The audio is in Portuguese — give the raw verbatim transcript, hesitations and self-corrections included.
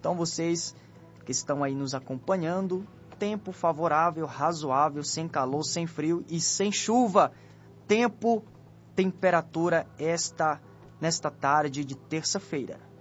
Então vocês que estão aí nos acompanhando, tempo favorável, razoável, sem calor, sem frio e sem chuva. Tempo, temperatura esta nesta tarde de terça-feira.